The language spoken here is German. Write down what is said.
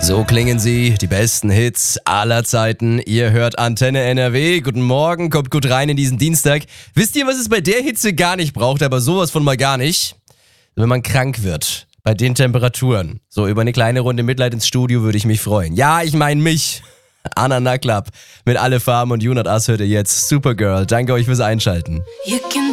So klingen sie, die besten Hits aller Zeiten. Ihr hört Antenne NRW. Guten Morgen, kommt gut rein in diesen Dienstag. Wisst ihr, was es bei der Hitze gar nicht braucht, aber sowas von mal gar nicht? Wenn man krank wird, bei den Temperaturen. So, über eine kleine Runde Mitleid ins Studio würde ich mich freuen. Ja, ich meine mich. Anna Naklap mit Alle Farben und Junat As hört ihr jetzt. Supergirl, danke euch fürs Einschalten.